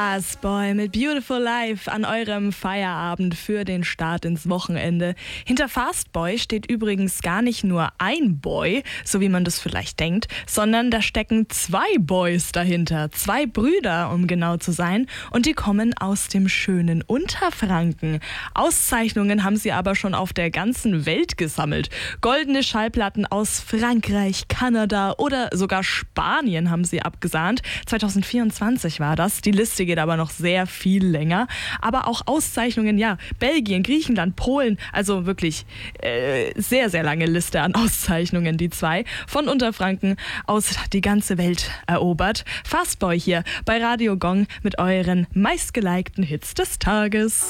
Boy mit Beautiful Life an eurem Feierabend für den Start ins Wochenende. Hinter Fastboy steht übrigens gar nicht nur ein Boy, so wie man das vielleicht denkt, sondern da stecken 2 Boys dahinter. 2 Brüder, um genau zu sein. Und die kommen aus dem schönen Unterfranken. Auszeichnungen haben sie aber schon auf der ganzen Welt gesammelt. Goldene Schallplatten aus Frankreich, Kanada oder sogar Spanien haben sie abgesahnt. 2024 war das. Die Liste geht aber noch sehr viel länger. Aber auch Auszeichnungen, ja, Belgien, Griechenland, Polen, also wirklich sehr, sehr lange Liste an Auszeichnungen, die 2 von Unterfranken aus die ganze Welt erobert. Fastboy hier bei Radio Gong mit euren meistgelikten Hits des Tages.